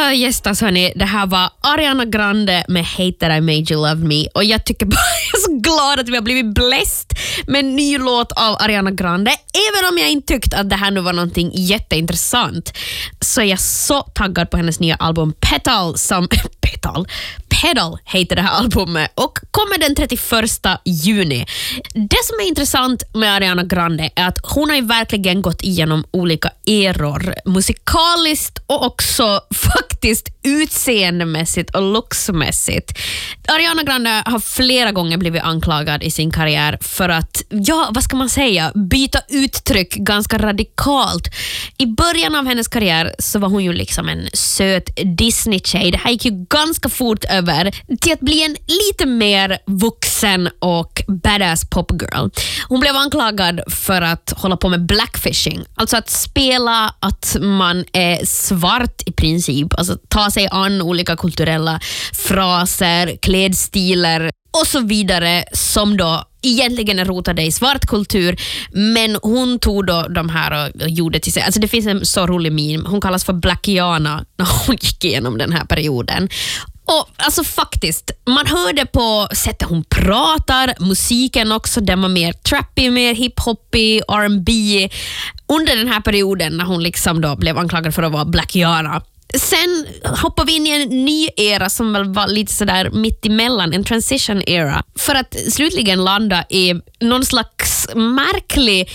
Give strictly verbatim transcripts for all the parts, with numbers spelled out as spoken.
Ja, gästas hörni, det här var Ariana Grande med Hate That I Made You Love Me. Och jag tycker bara, jag är så glad att vi har blivit bläst med en ny låt av Ariana Grande. Även om jag inte tyckte att det här nu var någonting jätteintressant, så är jag så taggad på hennes nya album Petal som... Petal? Pedal heter det här albumet och kommer den trettioförsta juni. Det som är intressant med Ariana Grande är att hon har ju verkligen gått igenom olika eror musikaliskt och också faktiskt utseendemässigt och looksmässigt. Ariana Grande har flera gånger blivit anklagad i sin karriär för att, ja, vad ska man säga, byta uttryck ganska radikalt. I början av hennes karriär så var hon ju liksom en söt Disney-tjej. Det här gick ju ganska fort över till att bli en lite mer vuxen och badass popgirl. Hon blev anklagad för att hålla på med blackfishing, alltså att spela att man är svart i princip, alltså ta sig an olika kulturella fraser, klädstilar och så vidare som då egentligen är rotade i svart kultur, men hon tog då de här och gjorde till sig. Alltså det finns en så rolig meme, hon kallas för Blackiana när hon gick igenom den här perioden. Och alltså faktiskt, man hörde på sättet hon pratar, musiken också, den var mer trappy, mer hip-hoppy, R and B under den här perioden när hon liksom då blev anklagad för att vara Blackiana. Sen hoppar vi in i en ny era som väl var lite sådär mitt emellan, en transition era, för att slutligen landa i någon slags märklig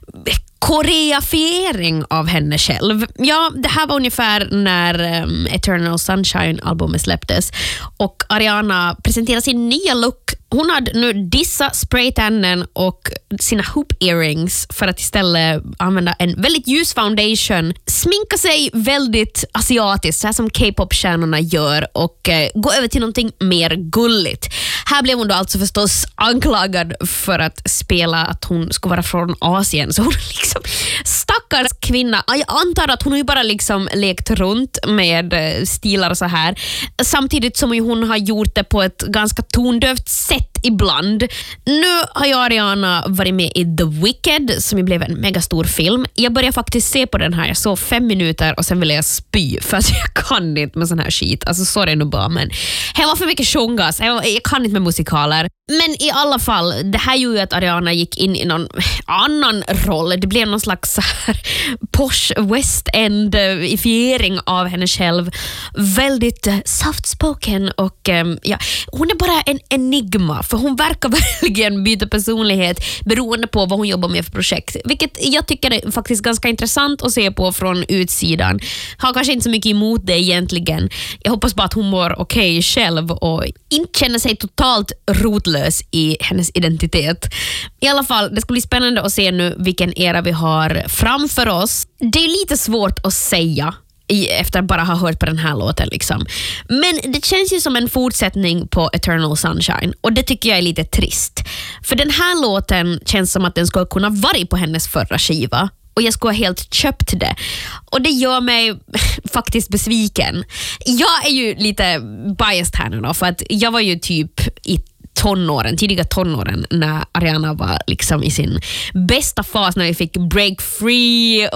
koreafiering av henne själv. Ja, det här var ungefär när um, Eternal Sunshine-albumet släpptes och Ariana presenterade sin nya look. Hon hade nu dissa spraytannen och sina hoop earrings för att istället använda en väldigt ljus foundation, sminka sig väldigt asiatiskt, så här som K-pop-stjärnorna gör, och eh, gå över till någonting mer gulligt. Här blev hon då alltså förstås anklagad för att spela att hon skulle vara från Asien, så hon liksom stackars kvinna. Jag antar att hon har ju bara liksom lekt runt med stilar och så här, samtidigt som hon har gjort det på ett ganska tondövt sätt ibland. Nu har jag Ariana varit med i The Wicked som ju blev en megastor film. Jag började faktiskt se på den här, jag såg fem minuter och sen ville jag spy för att jag kan inte med sån här skit. Alltså sorry nu bara, men det var för mycket sjungas. Jag, jag kan inte med musikaler. Men i alla fall, det här gjorde ju att Ariana gick in i någon annan roll. Det blev någon slags så här posh West End-ifiering av henne själv. Väldigt soft-spoken och um, ja, hon är bara en enigma, för hon verkar verkligen byta personlighet beroende på vad hon jobbar med för projekt. Vilket jag tycker är faktiskt ganska intressant att se på från utsidan. Har kanske inte så mycket emot det egentligen. Jag hoppas bara att hon mår okej okay själv och inte känner sig totalt rotlös i hennes identitet. I alla fall, det ska bli spännande att se nu vilken era vi har framför oss. Det är lite svårt att säga efter att bara ha hört på den här låten liksom. Men det känns ju som en fortsättning på Eternal Sunshine, och det tycker jag är lite trist. För den här låten känns som att den skulle kunna vara på hennes förra skiva, och jag skulle ha helt köpt det. Och det gör mig faktiskt besviken. Jag är ju lite biased här nu då, för att jag var ju typ i tonåren, tidiga tonåren när Ariana var liksom i sin bästa fas, när vi fick Break Free